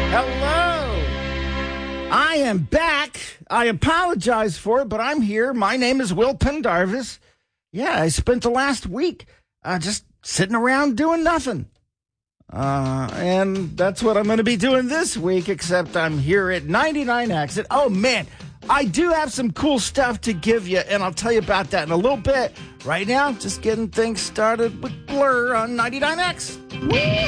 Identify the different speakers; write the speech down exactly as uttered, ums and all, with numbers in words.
Speaker 1: Hello. I am back. I apologize for it, but I'm here. My name is Will Pendarvis. Yeah, I spent the last week uh, just sitting around doing nothing. Uh, and that's what I'm going to be doing this week, except I'm here at ninety-nine Exit. Oh, man, I do have some cool stuff to give you, and I'll tell you about that in a little bit. Right now, just getting things started with Blur on ninety-nine X. Woo!